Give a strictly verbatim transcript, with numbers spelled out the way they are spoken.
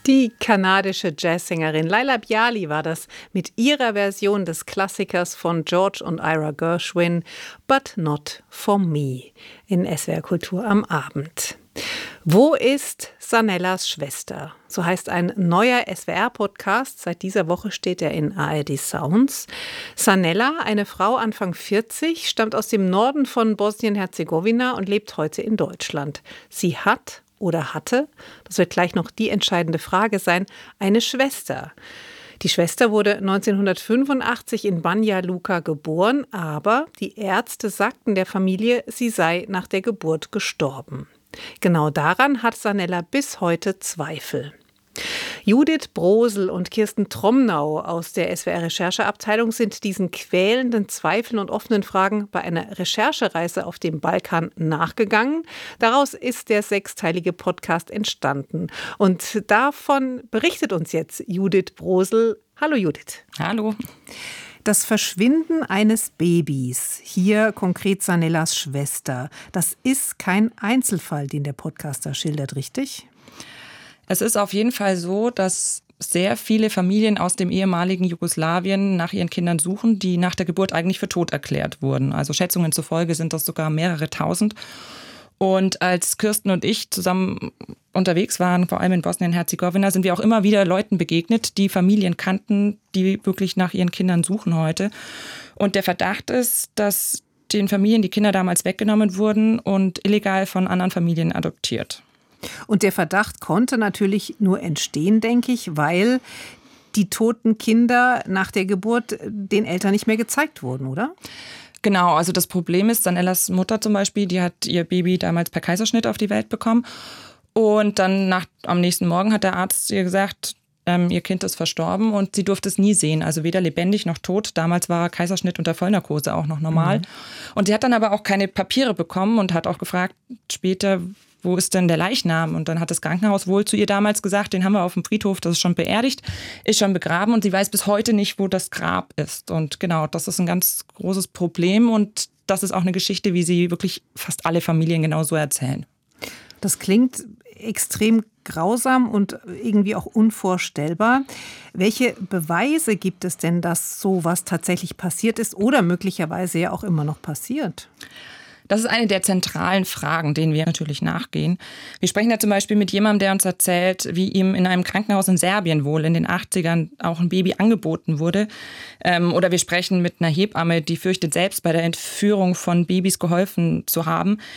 Die kanadische Jazzsängerin Laila Bialy war das mit ihrer Version des Klassikers von George und Ira Gershwin, But Not For Me, in S W R Kultur am Abend. Wo ist Sanellas Schwester? So heißt ein neuer S W R-Podcast. Seit dieser Woche steht er in A R D Sounds. Sanella, eine Frau Anfang vierzig, stammt aus dem Norden von Bosnien-Herzegowina und lebt heute in Deutschland. Sie hat oder hatte, das wird gleich noch die entscheidende Frage sein, eine Schwester. Die Schwester wurde neunzehnhundertfünfundachtzig in Banja Luka geboren, aber die Ärzte sagten der Familie, sie sei nach der Geburt gestorben. Genau daran hat Sanella bis heute Zweifel. Judith Brosel und Kirsten Tromnau aus der S W R-Rechercheabteilung sind diesen quälenden Zweifeln und offenen Fragen bei einer Recherchereise auf dem Balkan nachgegangen. Daraus ist der sechsteilige Podcast entstanden. Und davon berichtet uns jetzt Judith Brosel. Hallo Judith. Hallo. Das Verschwinden eines Babys, hier konkret Sanellas Schwester, das ist kein Einzelfall, den der Podcaster schildert, richtig? Es ist auf jeden Fall so, dass sehr viele Familien aus dem ehemaligen Jugoslawien nach ihren Kindern suchen, die nach der Geburt eigentlich für tot erklärt wurden. Also Schätzungen zufolge sind das sogar mehrere tausend. Und als Kirsten und ich zusammen unterwegs waren, vor allem in Bosnien-Herzegowina, sind wir auch immer wieder Leuten begegnet, die Familien kannten, die wirklich nach ihren Kindern suchen heute. Und der Verdacht ist, dass den Familien die Kinder damals weggenommen wurden und illegal von anderen Familien adoptiert. Und der Verdacht konnte natürlich nur entstehen, denke ich, weil die toten Kinder nach der Geburt den Eltern nicht mehr gezeigt wurden, oder? Genau, also das Problem ist, Sanellas Mutter zum Beispiel, die hat ihr Baby damals per Kaiserschnitt auf die Welt bekommen. Und dann nach, am nächsten Morgen hat der Arzt ihr gesagt, ähm, ihr Kind ist verstorben und sie durfte es nie sehen. Also weder lebendig noch tot. Damals war Kaiserschnitt unter Vollnarkose auch noch normal. Mhm. Und sie hat dann aber auch keine Papiere bekommen und hat auch gefragt später, wo ist denn der Leichnam? Und dann hat das Krankenhaus wohl zu ihr damals gesagt, den haben wir auf dem Friedhof, das ist schon beerdigt, ist schon begraben und sie weiß bis heute nicht, wo das Grab ist. Und genau, das ist ein ganz großes Problem und das ist auch eine Geschichte, wie sie wirklich fast alle Familien genauso erzählen. Das klingt extrem grausam und irgendwie auch unvorstellbar. Welche Beweise gibt es denn, dass sowas tatsächlich passiert ist oder möglicherweise ja auch immer noch passiert? Das ist eine der zentralen Fragen, denen wir natürlich nachgehen. Wir sprechen da zum Beispiel mit jemandem, der uns erzählt, wie ihm in einem Krankenhaus in Serbien wohl in den achtzigern auch ein Baby angeboten wurde. Ähm, oder wir sprechen mit einer Hebamme, die fürchtet, selbst bei der Entführung von Babys geholfen zu haben.